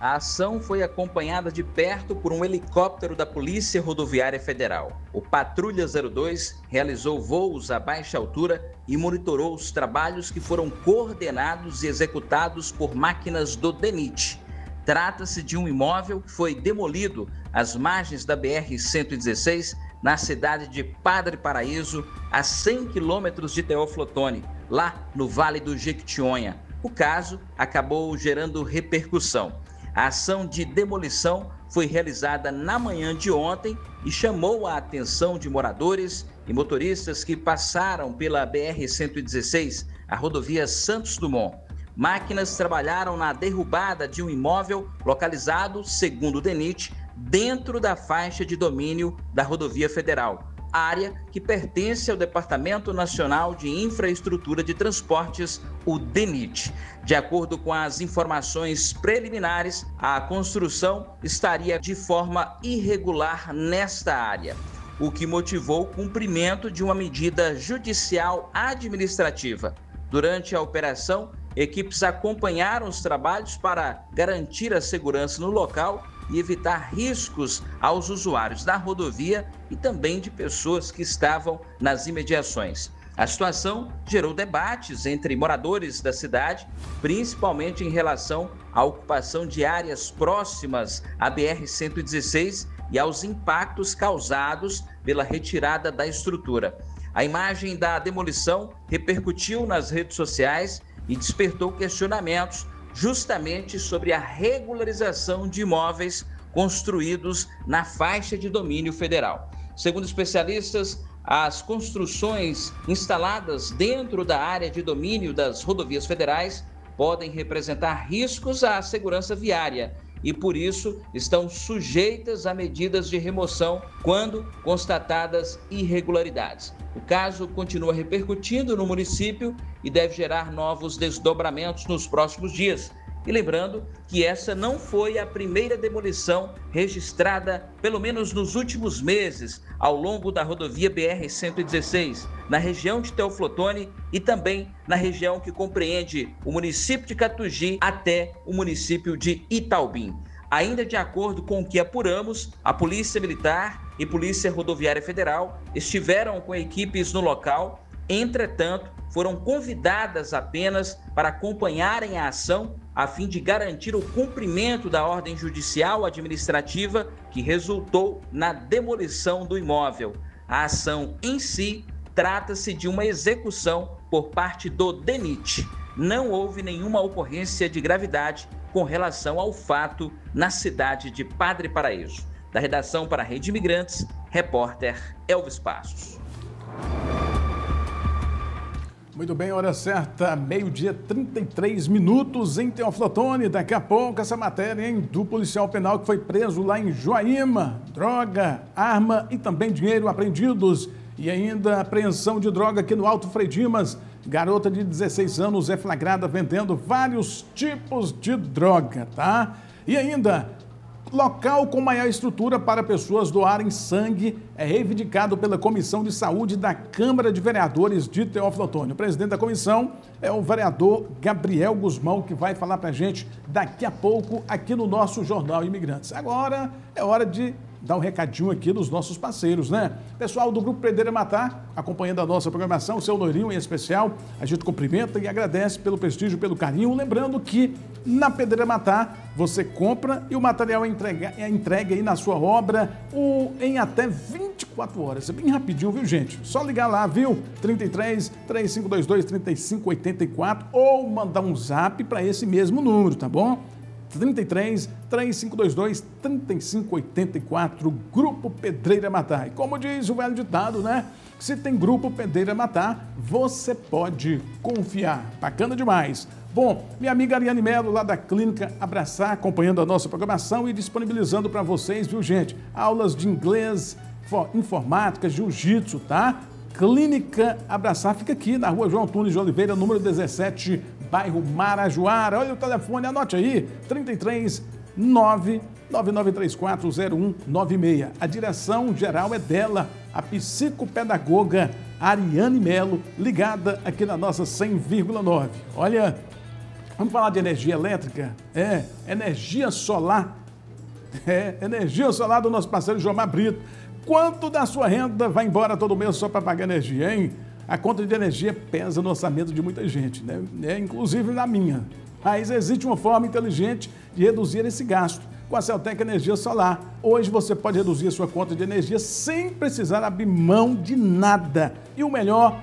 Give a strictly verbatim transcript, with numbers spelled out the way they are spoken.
A ação foi acompanhada de perto por um helicóptero da Polícia Rodoviária Federal. O Patrulha zero dois realizou voos a baixa altura e monitorou os trabalhos que foram coordenados e executados por máquinas do DENIT. Trata-se de um imóvel que foi demolido às margens da B R cento e dezesseis, na cidade de Padre Paraíso, a cem quilômetros de Teófilo Otoni, lá no Vale do Jequitinhonha. O caso acabou gerando repercussão. A ação de demolição foi realizada na manhã de ontem e chamou a atenção de moradores e motoristas que passaram pela B R cento e dezesseis, a rodovia Santos Dumont. Máquinas trabalharam na derrubada de um imóvel localizado, segundo o DENIT, dentro da faixa de domínio da rodovia federal, área que pertence ao Departamento Nacional de Infraestrutura de Transportes, o DENIT. De acordo com as informações preliminares, a construção estaria de forma irregular nesta área, o que motivou o cumprimento de uma medida judicial administrativa. Durante a operação, equipes acompanharam os trabalhos para garantir a segurança no local e evitar riscos aos usuários da rodovia e também de pessoas que estavam nas imediações. A situação gerou debates entre moradores da cidade, principalmente em relação à ocupação de áreas próximas à B R cento e dezesseis e aos impactos causados pela retirada da estrutura. A imagem da demolição repercutiu nas redes sociais e despertou questionamentos justamente sobre a regularização de imóveis construídos na faixa de domínio federal. Segundo especialistas, as construções instaladas dentro da área de domínio das rodovias federais podem representar riscos à segurança viária e, por isso, estão sujeitas a medidas de remoção quando constatadas irregularidades. O caso continua repercutindo no município e deve gerar novos desdobramentos nos próximos dias. E lembrando que essa não foi a primeira demolição registrada, pelo menos nos últimos meses, ao longo da rodovia B R cento e dezesseis, na região de Teófilo Otoni e também na região que compreende o município de Catugi até o município de Itaubim. Ainda de acordo com o que apuramos, a Polícia Militar e Polícia Rodoviária Federal estiveram com equipes no local, entretanto, foram convidadas apenas para acompanharem a ação a fim de garantir o cumprimento da ordem judicial administrativa que resultou na demolição do imóvel. A ação em si trata-se de uma execução por parte do DENIT. Não houve nenhuma ocorrência de gravidade com relação ao fato na cidade de Padre Paraíso. Da redação para a Rede Imigrantes, repórter Elvis Passos. Muito bem, hora certa, meio-dia, trinta e três minutos em Teófilo Otoni. Daqui a pouco essa matéria, hein, do policial penal que foi preso lá em Joaíma. Droga, arma e também dinheiro apreendidos. E ainda apreensão de droga aqui no Alto Frei Dimas. Garota de dezesseis anos é flagrada vendendo vários tipos de droga, tá? E ainda, local com maior estrutura para pessoas doarem sangue é reivindicado pela Comissão de Saúde da Câmara de Vereadores de Teófilo Otoni. O presidente da comissão é o vereador Gabriel Guzmão, que vai falar para a gente daqui a pouco aqui no nosso Jornal Imigrantes. Agora é hora de dar um recadinho aqui dos nossos parceiros, né? Pessoal do Grupo Pedreira Matar, acompanhando a nossa programação, o seu Noirinho em especial, a gente cumprimenta e agradece pelo prestígio, pelo carinho. Lembrando que na Pedreira Matar você compra e o material é entregue, é entregue aí na sua obra o, em até vinte e quatro horas. É bem rapidinho, viu, gente? Só ligar lá, viu? trinta e três, três cinco dois dois, trinta e cinco oitenta e quatro ou mandar um zap para esse mesmo número, tá bom? trinta e três, três cinco dois dois, trinta e cinco oitenta e quatro, Grupo Pedreira Matar. E como diz o velho ditado, né? Se tem Grupo Pedreira Matar, você pode confiar. Bacana demais. Bom, minha amiga Ariane Melo, lá da Clínica Abraçar, acompanhando a nossa programação e disponibilizando para vocês, viu, gente? Aulas de inglês, informática, jiu-jitsu, tá? Clínica Abraçar fica aqui na rua João Tunes de Oliveira, número dezessete, bairro Marajoara. Olha o telefone, anote aí, trinta e três, nove nove nove três quatro zero um nove seis. A direção geral é dela, a psicopedagoga Ariane Melo, ligada aqui na nossa cem vírgula nove. Olha, Vamos falar de energia elétrica? É, energia solar. É, energia solar do nosso parceiro Jomar Brito. Quanto da sua renda vai embora todo mês só para pagar energia, hein? A conta de energia pesa no orçamento de muita gente, né? É, inclusive na minha. Mas existe uma forma inteligente de reduzir esse gasto. Com a Celtec Energia Solar, hoje você pode reduzir a sua conta de energia sem precisar abrir mão de nada. E o melhor,